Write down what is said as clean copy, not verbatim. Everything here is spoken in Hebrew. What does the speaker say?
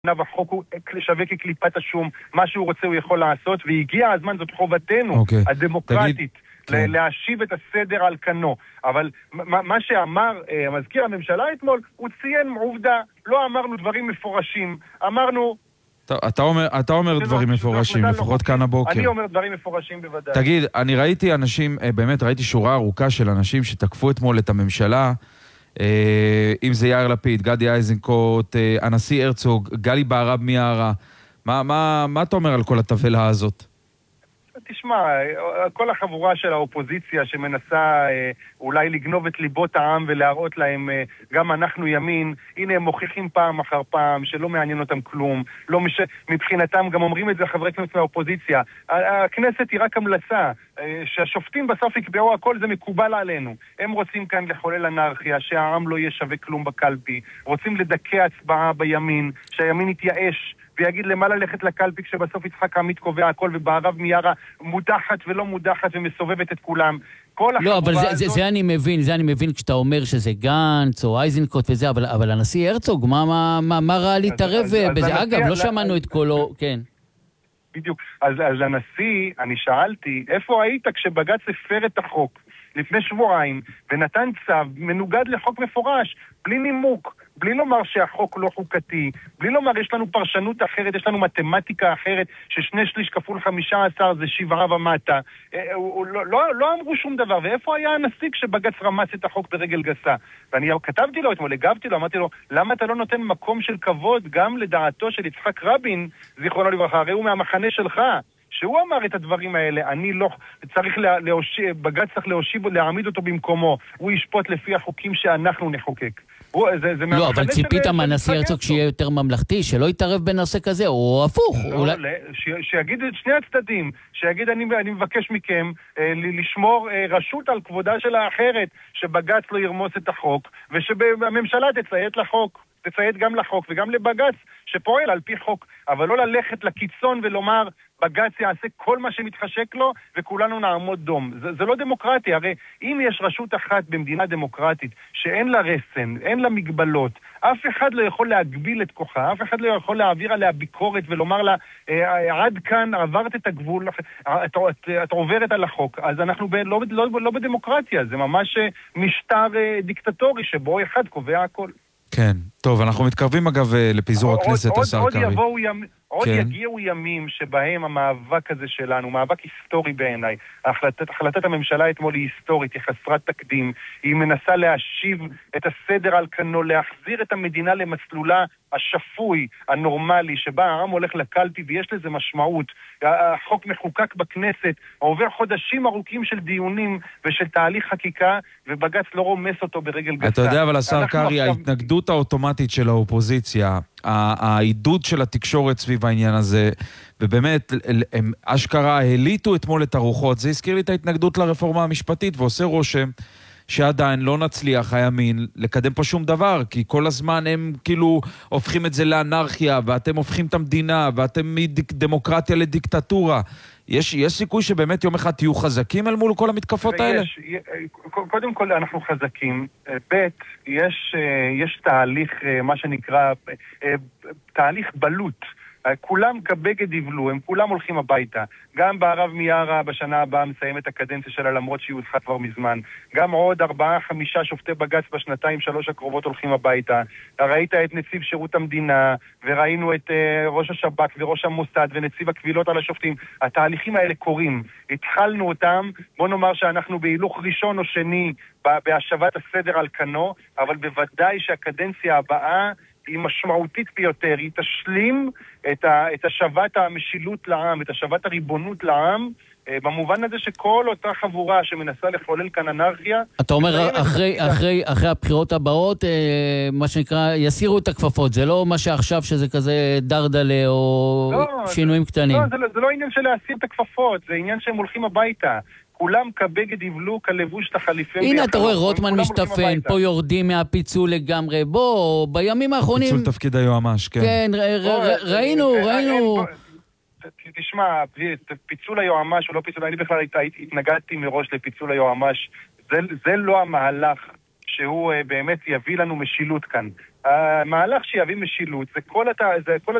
החוק הוא שווה כקליפת השום, מה שהוא רוצה הוא יכול לעשות, והגיע הזמן, זאת חובתנו הדמוקרטית להשיב את הסדר על כנו. אבל מה שאמר מזכיר הממשלה אתמול, הוא ציין עובדה, לא אמרנו דברים מפורשים, אמרנו... אתה אומר דברים מפורשים, לפחות כאן הבוקר. אני אומר דברים מפורשים בוודאי. תגיד, אני ראיתי אנשים, באמת ראיתי שורה ארוכה של אנשים שתקפו אתמול את הממשלה, אם זה יאיר לפיד, גדי איזנקוט, הנשיא הרצוג, גלי בהרב מיארה. מה אתה אומר על כל התבלה הזאת? תשמע, כל החבורה של האופוזיציה שמנסה אולי לגנוב את ליבות העם ולהראות להם גם אנחנו ימין, הנה הם מוכיחים פעם אחר פעם שלא מעניין אותם כלום, מבחינתם גם אומרים את זה חברי כנסת מהאופוזיציה. הכנסת היא רק המלצה, שהשופטים בסוף יקבעו הכל, זה מקובל עלינו. הם רוצים כאן לחולל אנרכיה, שהעם לא יהיה שווה כלום בקלפי, רוצים לדכא הצבעה בימין, שהימין יתייאש ויגיד למה ללכת לקלפי כשבסוף יצחק עמית קובע הכל ובהרב מיארה מודחת ולא מודחת ומסובבת את כולם. לא, אבל זה אני מבין כשאתה אומר שזה גנץ או איזנקוט וזה, אבל הנשיא הרצוג, מה רע להתערב בזה? אגב, לא שמענו את קולו, כן. בדיוק. אז לנשיא, אני שאלתי, איפה היית כשבג"ץ הפר את החוק לפני שבועיים ונתן צו מנוגד לחוק מפורש, בלי נימוק, בלי לומר שהחוק לא חוקתי, בלי לומר יש לנו פרשנות אחרת, יש לנו מתמטיקה אחרת, ששני שליש כפול 15 זה 7 ומטה. לא אמרו שום דבר, ואיפה היה הנשיא כשבג"ץ רמס את החוק ברגל גסה? ואני כתבתי לו אתמול, הגבתי לו, אמרתי לו, למה אתה לא נותן מקום של כבוד גם לדעתו של יצחק רבין, זיכרונו לברכה, הרי הוא מהמחנה שלך, שהוא אמר את הדברים האלה, אני לא צריך בג"ץ צריך להושיב להעמיד אותו במקומו, הוא ישפוט לפי החוקים שאנחנו נחוקק. לא, אבל ציפית מהנשיא הרצוג שיהיה יותר ממלכתי, שלא יתערב בנושא כזה, או הפוך. שיגיד את שני הצדדים, שיגיד אני מבקש מכם לשמור רשות על כבודה של האחרת, שבג"ץ לא ירמוס את החוק, ושהממשלה תציית לחוק. תציית גם לחוק וגם לבג"ץ שפועל על פי חוק, אבל לא ללכת לקיצון ולומר בג"ץ יעשה כל מה שמתחשק לו וכולנו נעמוד דום. זה לא דמוקרטיה. הרי אם יש רשות אחת במדינה דמוקרטית שאין לה רסן, אין לה מגבלות, אף אחד לא יכול להגביל את כוחה, אף אחד לא יכול להעביר עליה ביקורת ולומר לה עד כאן עברת את הגבול, את עוברת על החוק. אז אנחנו לא בדמוקרטיה, זה ממש משטר דיקטטורי שבו אחד קובע הכל. כן, טוב, אנחנו מתקרבים אגב לפיזור הכנסת, השר קרעי. עוד יגיעו ימים שבהם המאבק הזה שלנו, מאבק היסטורי בעיניי, החלטת הממשלה אתמול היא היסטורית, היא חסרת תקדים, היא מנסה להשיב את הסדר על כנו, להחזיר את המדינה למסלולה השפוי, הנורמלי, שבה העם הולך לקלפי ויש לזה משמעות. החוק מחוקק בכנסת, עובר חודשים ארוכים של דיונים ושל תהליך חקיקה, ובג"ץ לא רומס אותו ברגל גסה. אתה יודע, אבל השר קרעי, ההתנגדות האוטומטית של האופוזיציה, העידוד של התקשורת סביב העניין הזה, ובאמת, הם אשכרה הליטו אתמול את הרוחות, זה הזכיר לי את ההתנגדות לרפורמה המשפטית, ועושה רושם שעדיין לא נצליח הימין לקדם פה שום דבר, כי כל הזמן הם כאילו הופכים את זה לאנרכיה, ואתם הופכים את המדינה, ואתם מדמוקרטיה לדיקטטורה. יש סיכוי שבאמת יום אחד תהיו חזקים אל מול כל המתקפות האלה? קודם כל אנחנו חזקים. ב' יש תהליך, מה שנקרא, תהליך בלוט. כולם כבגד יבלו, הם כולם הולכים הביתה. גם בהרב מיארה בשנה הבאה מסיים את הקדנציה שלה למרות שהיא הודחה כבר מזמן. גם עוד 4-5 שופטי בג"ץ בשנתיים-3 הקרובות הולכים הביתה. ראית את נציב שירות המדינה, וראינו את ראש השב"כ וראש המוסד ונציב הקבילות על השופטים. התהליכים האלה קורים. התחלנו אותם, בוא נאמר שאנחנו בהילוך ראשון או שני בהשבת הסדר על כנו, אבל בוודאי שהקדנציה הבאה היא משמעותית ביותר, היא תשלים את השבת המשילות לעם, את השבת הריבונות לעם, במובן הזה שכל אותה חבורה שמנסה לחולל כאן אנרכיה... אתה אומר, אחרי הבחירות הבאות, מה שנקרא, יסירו את הכפפות, זה לא מה שעכשיו שזה כזה דרדלה או שינויים קטנים. לא, זה לא עניין של להסיר את הכפפות, זה עניין שהם הולכים הביתה. כולם כבגד יבלו, כלבוש את החליפים. הנה, אתה רואה, רוטמן משתפן, פה יורדים מהפיצול לגמרי. בוא, בימים האחרונים... פיצול תפקיד היועמ"ש, כן. כן, ראינו. תשמע, פיצול היועמ"ש הוא לא פיצול, אני בכלל התנגדתי מראש לפיצול היועמ"ש. זה לא המהלך שהוא באמת יביא לנו משילות כאן. המהלך שיביא משילות, זה כל